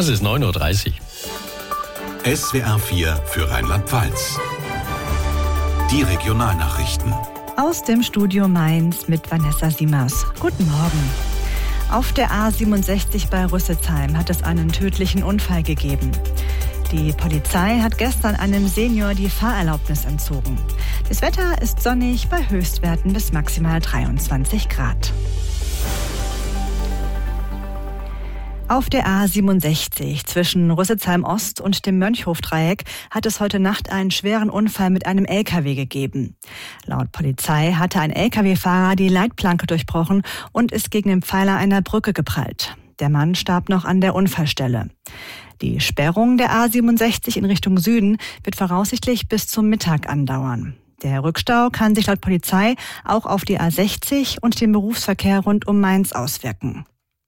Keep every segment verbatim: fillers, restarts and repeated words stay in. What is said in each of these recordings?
Es ist neun Uhr dreißig. S W R vier für Rheinland-Pfalz. Die Regionalnachrichten. Aus dem Studio Mainz mit Vanessa Siemers. Guten Morgen. Auf der A siebenundsechzig bei Rüsselsheim hat es einen tödlichen Unfall gegeben. Die Polizei hat gestern einem Senior die Fahrerlaubnis entzogen. Das Wetter ist sonnig bei Höchstwerten bis maximal dreiundzwanzig Grad. Auf der A siebenundsechzig zwischen Rüsselsheim Ost und dem Mönchhofdreieck hat es heute Nacht einen schweren Unfall mit einem L K W gegeben. Laut Polizei hatte ein L K W-Fahrer die Leitplanke durchbrochen und ist gegen den Pfeiler einer Brücke geprallt. Der Mann starb noch an der Unfallstelle. Die Sperrung der A siebenundsechzig in Richtung Süden wird voraussichtlich bis zum Mittag andauern. Der Rückstau kann sich laut Polizei auch auf die A sechzig und den Berufsverkehr rund um Mainz auswirken.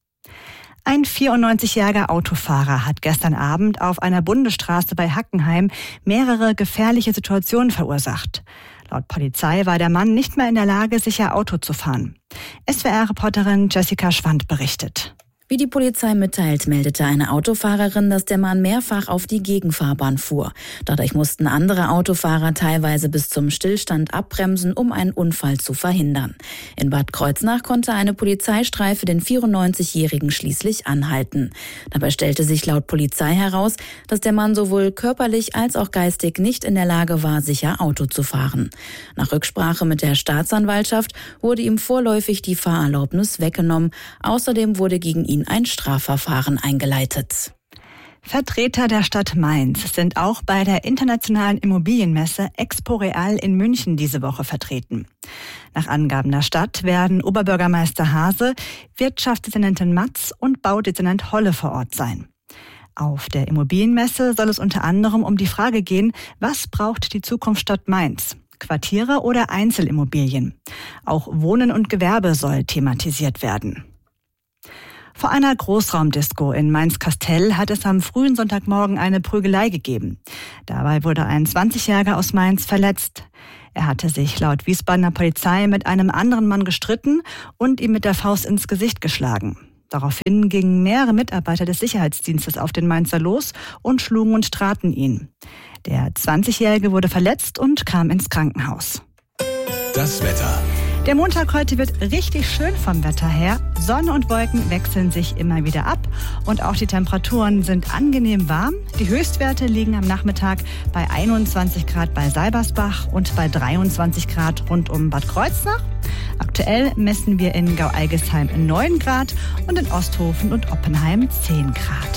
Ein vierundneunzigjähriger Autofahrer hat gestern Abend auf einer Bundesstraße bei Hackenheim mehrere gefährliche Situationen verursacht. Laut Polizei war der Mann nicht mehr in der Lage, sicher Auto zu fahren. S W R-Reporterin Jessica Schwand berichtet. Wie die Polizei mitteilt, meldete eine Autofahrerin, dass der Mann mehrfach auf die Gegenfahrbahn fuhr. Dadurch mussten andere Autofahrer teilweise bis zum Stillstand abbremsen, um einen Unfall zu verhindern. In Bad Kreuznach konnte eine Polizeistreife den vierundneunzigjährigen schließlich anhalten. Dabei stellte sich laut Polizei heraus, dass der Mann sowohl körperlich als auch geistig nicht in der Lage war, sicher Auto zu fahren. Nach Rücksprache mit der Staatsanwaltschaft wurde ihm vorläufig die Fahrerlaubnis weggenommen. Außerdem wurde gegen ihn ein Strafverfahren eingeleitet. Vertreter der Stadt Mainz sind auch bei der internationalen Immobilienmesse Expo Real in München diese Woche vertreten. Nach Angaben der Stadt werden Oberbürgermeister Hase, Wirtschaftsdezernentin Matz und Baudezernent Holle vor Ort sein. Auf der Immobilienmesse soll es unter anderem um die Frage gehen, was braucht die Zukunftsstadt Mainz? Quartiere oder Einzelimmobilien? Auch Wohnen und Gewerbe soll thematisiert werden. Vor einer Großraumdisco in Mainz-Kastel hat es am frühen Sonntagmorgen eine Prügelei gegeben. Dabei wurde ein zwanzigjähriger aus Mainz verletzt. Er hatte sich laut Wiesbadener Polizei mit einem anderen Mann gestritten und ihm mit der Faust ins Gesicht geschlagen. Daraufhin gingen mehrere Mitarbeiter des Sicherheitsdienstes auf den Mainzer los und schlugen und traten ihn. Der zwanzigjährige wurde verletzt und kam ins Krankenhaus. Das Wetter. Der Montag heute wird richtig schön vom Wetter her. Sonne und Wolken wechseln sich immer wieder ab und auch die Temperaturen sind angenehm warm. Die Höchstwerte liegen am Nachmittag bei einundzwanzig Grad bei Seibersbach und bei dreiundzwanzig Grad rund um Bad Kreuznach. Aktuell messen wir in Gau-Algesheim neun Grad und in Osthofen und Oppenheim zehn Grad.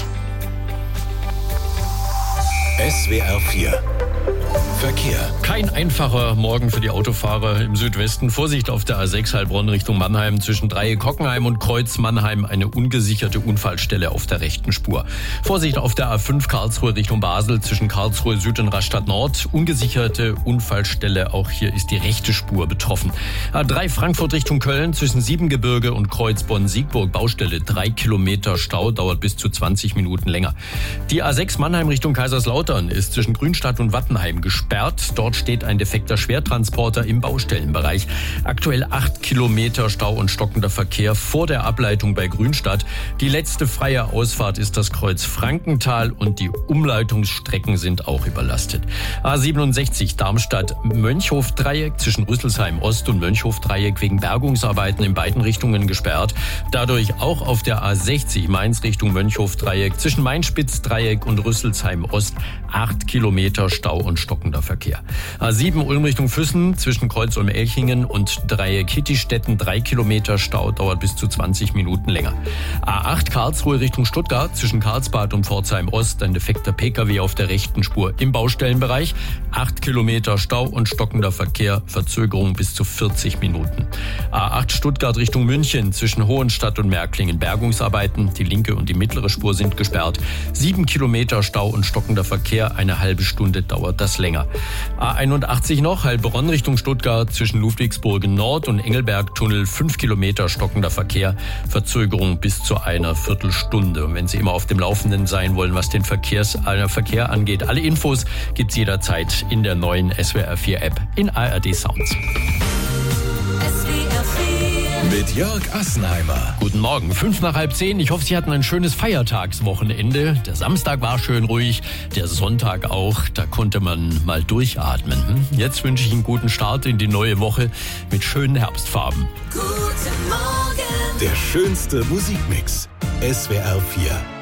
S W R vier. Verkehr. Kein einfacher Morgen für die Autofahrer im Südwesten. Vorsicht auf der A sechs Heilbronn Richtung Mannheim zwischen Dreieck-Hockenheim und Kreuz Mannheim. Eine ungesicherte Unfallstelle auf der rechten Spur. Vorsicht auf der A fünf Karlsruhe Richtung Basel zwischen Karlsruhe Süd und Rastatt Nord. Ungesicherte Unfallstelle. Auch hier ist die rechte Spur betroffen. A drei Frankfurt Richtung Köln zwischen Siebengebirge und Kreuz Bonn-Siegburg. Baustelle. Drei Kilometer Stau. Dauert bis zu zwanzig Minuten länger. Die A sechs Mannheim Richtung Kaiserslautern ist zwischen Grünstadt und Wattenheim gesperrt. Dort steht ein defekter Schwertransporter im Baustellenbereich. Aktuell acht Kilometer Stau und stockender Verkehr vor der Ableitung bei Grünstadt. Die letzte freie Ausfahrt ist das Kreuz Frankenthal und die Umleitungsstrecken sind auch überlastet. A siebenundsechzig Darmstadt-Mönchhofdreieck zwischen Rüsselsheim Ost und Mönchhofdreieck wegen Bergungsarbeiten in beiden Richtungen gesperrt. Dadurch auch auf der A sechzig Mainz Richtung Mönchhofdreieck zwischen Mainspitzdreieck und Rüsselsheim Ost acht Kilometer Stau und stockender Verkehr. A sieben Ulm Richtung Füssen zwischen Kreuz Ulm-Elchingen und Dreieck Hittistetten drei Kilometer Stau, dauert bis zu zwanzig Minuten länger. A acht Karlsruhe Richtung Stuttgart zwischen Karlsbad und Pforzheim Ost ein defekter Pkw auf der rechten Spur im Baustellenbereich. acht Kilometer Stau und stockender Verkehr, Verzögerung bis zu vierzig Minuten. A acht Stuttgart Richtung München zwischen Hohenstadt und Märklingen Bergungsarbeiten. Die linke und die mittlere Spur sind gesperrt. sieben Kilometer Stau und stockender Verkehr, eine halbe Stunde dauert das länger. A einundachtzig noch, Heilbronn Richtung Stuttgart zwischen Ludwigsburg Nord und Engelberg-Tunnel fünf Kilometer stockender Verkehr, Verzögerung bis zu einer Viertelstunde. Und wenn Sie immer auf dem Laufenden sein wollen, was den Verkehrs, äh, Verkehr angeht, alle Infos gibt's jederzeit in der neuen S W R vier App in A R D Sounds. S W R vier Mit Jörg Assenheimer. Guten Morgen, fünf nach halb zehn. Ich hoffe, Sie hatten ein schönes Feiertagswochenende. Der Samstag war schön ruhig, der Sonntag auch. Da konnte man mal durchatmen. Jetzt wünsche ich einen guten Start in die neue Woche mit schönen Herbstfarben. Guten Morgen. Der schönste Musikmix. S W R vier.